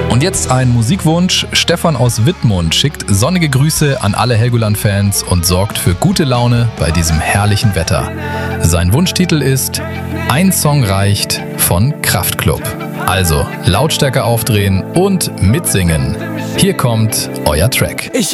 Und jetzt ein Musikwunsch. Stefan aus Wittmund schickt sonnige Grüße an alle Helgoland-Fans und sorgt für gute Laune bei diesem herrlichen Wetter. Sein Wunschtitel ist Ein Song reicht von Kraftklub. Also Lautstärke aufdrehen und mitsingen. Hier kommt euer Track.